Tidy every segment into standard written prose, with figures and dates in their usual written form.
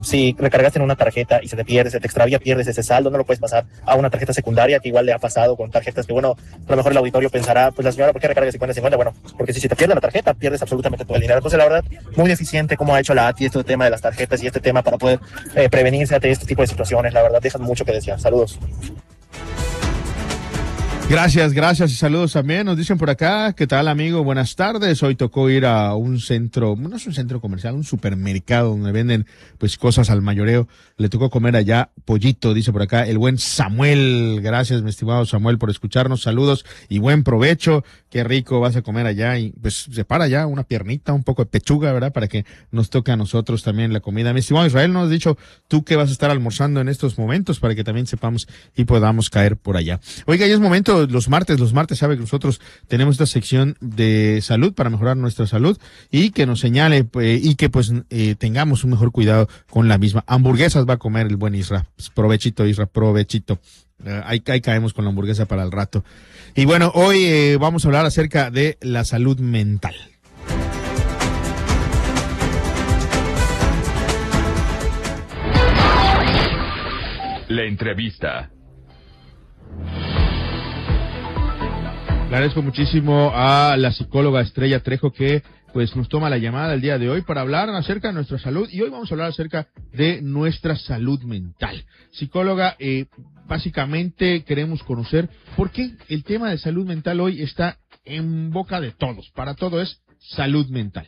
Si recargaste en una tarjeta y se te pierde, se te extravía, pierdes ese saldo, no lo puedes pasar a una tarjeta secundaria, que igual le ha pasado con tarjetas que, bueno, a lo mejor el auditorio pensará, pues la señora, ¿por qué recarga 50-50? Bueno, porque si se te pierde la tarjeta, pierdes absolutamente todo el dinero. Entonces, la verdad, muy eficiente cómo ha hecho la ATI este tema de las tarjetas y este tema para poder prevenirse ante este tipo de situaciones. La verdad, dejan mucho que desear. Saludos. Gracias y saludos también. Nos dicen por acá, ¿qué tal, amigo? Buenas tardes. Hoy tocó ir a un centro, no es un centro comercial, un supermercado donde venden pues cosas al mayoreo. Le tocó comer allá pollito, dice por acá el buen Samuel. Gracias, mi estimado Samuel, por escucharnos. Saludos y buen provecho. Qué rico vas a comer allá y pues separa ya una piernita, un poco de pechuga, ¿verdad? Para que nos toque a nosotros también la comida. Mi estimado Israel, nos has dicho tú que vas a estar almorzando en estos momentos para que también sepamos y podamos caer por allá. Oiga, ya es momento. Los martes, sabe que nosotros tenemos esta sección de salud para mejorar nuestra salud y que nos señale y que pues tengamos un mejor cuidado con la misma. Hamburguesas va a comer el buen Isra. Provechito, Isra, provechito. Ahí caemos con la hamburguesa para el rato. Y bueno, hoy vamos a hablar acerca de la salud mental. La entrevista. Le agradezco muchísimo a la psicóloga Estrella Trejo que pues nos toma la llamada el día de hoy para hablar acerca de nuestra salud y hoy vamos a hablar acerca de nuestra salud mental. Psicóloga, básicamente queremos conocer por qué el tema de salud mental hoy está en boca de todos. Para todo es salud mental.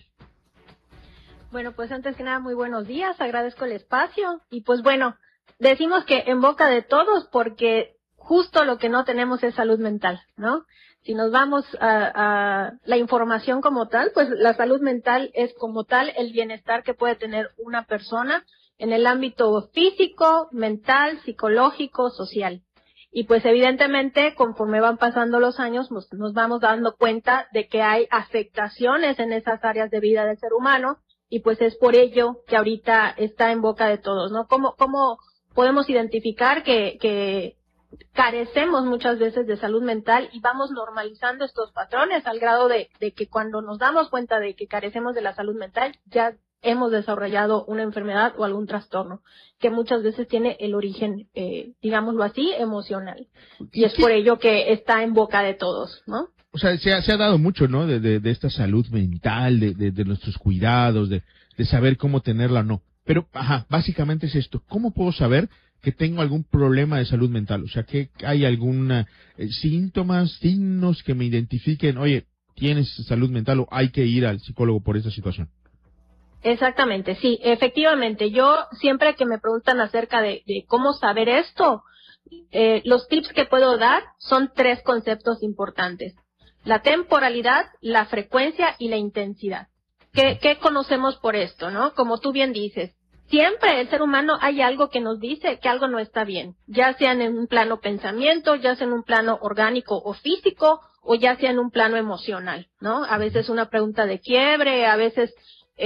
Bueno, pues antes que nada, muy buenos días, agradezco el espacio y pues bueno, decimos que en boca de todos porque justo lo que no tenemos es salud mental, ¿no? Si nos vamos a la información como tal, pues la salud mental es como tal el bienestar que puede tener una persona en el ámbito físico, mental, psicológico, social. Y pues evidentemente conforme van pasando los años nos vamos dando cuenta de que hay afectaciones en esas áreas de vida del ser humano y pues es por ello que ahorita está en boca de todos, ¿no? ¿Cómo podemos identificar que carecemos muchas veces de salud mental y vamos normalizando estos patrones al grado de que cuando nos damos cuenta de que carecemos de la salud mental ya hemos desarrollado una enfermedad o algún trastorno que muchas veces tiene el origen, digámoslo así, emocional. Y es por ello que está en boca de todos, ¿no? O sea, se ha dado mucho, ¿no? De esta salud mental, de nuestros cuidados, de saber cómo tenerla o no. Pero, básicamente es esto. ¿Cómo puedo saber que tengo algún problema de salud mental? O sea, que hay algún síntomas, signos que me identifiquen, oye, tienes salud mental o hay que ir al psicólogo por esta situación. Exactamente, sí, efectivamente. Yo siempre que me preguntan acerca de cómo saber esto, los tips que puedo dar son 3 conceptos importantes. La temporalidad, la frecuencia y la intensidad. ¿Qué conocemos por esto, no? Como tú bien dices, siempre el ser humano hay algo que nos dice que algo no está bien, ya sea en un plano pensamiento, ya sea en un plano orgánico o físico, o ya sea en un plano emocional, ¿no? A veces una pregunta de quiebre, a veces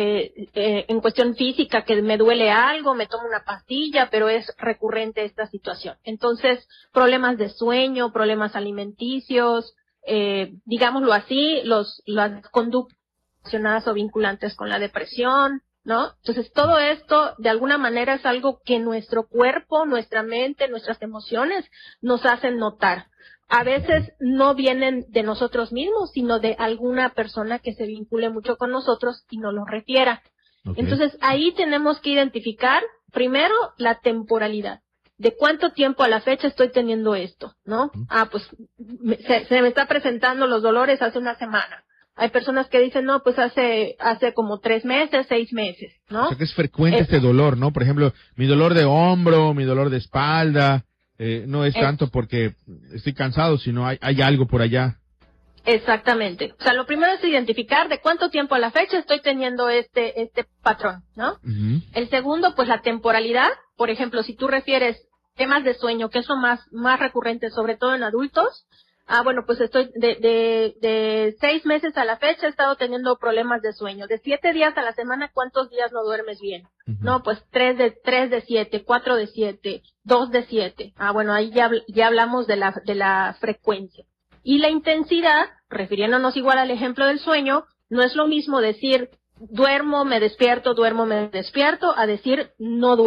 en cuestión física que me duele algo, me tomo una pastilla, pero es recurrente esta situación. Entonces, problemas de sueño, problemas alimenticios, digámoslo así, las conductas relacionadas o vinculantes con la depresión, ¿no? Entonces, todo esto, de alguna manera, es algo que nuestro cuerpo, nuestra mente, nuestras emociones nos hacen notar. A veces no vienen de nosotros mismos, sino de alguna persona que se vincule mucho con nosotros y nos lo refiera. Okay. Entonces, ahí tenemos que identificar, primero, la temporalidad. ¿De cuánto tiempo a la fecha estoy teniendo esto, no? Pues se me está presentando los dolores hace una semana. Hay personas que dicen, no, pues hace como 3 meses, 6 meses, ¿no? O sea que es frecuente este dolor, ¿no? Por ejemplo, mi dolor de hombro, mi dolor de espalda, no es tanto porque estoy cansado, sino hay algo por allá. Exactamente. O sea, lo primero es identificar de cuánto tiempo a la fecha estoy teniendo este patrón, ¿no? Uh-huh. El segundo, pues la temporalidad. Por ejemplo, si tú refieres temas de sueño, que es lo más recurrente, sobre todo en adultos, bueno, pues estoy de 6 meses a la fecha he estado teniendo problemas de sueño. De 7 días a la semana, ¿cuántos días no duermes bien? Uh-huh. No, pues 3 de 7, 4 de 7, 2 de 7. Bueno, ahí ya hablamos de la frecuencia. Y la intensidad, refiriéndonos igual al ejemplo del sueño, no es lo mismo decir duermo, me despierto, a decir no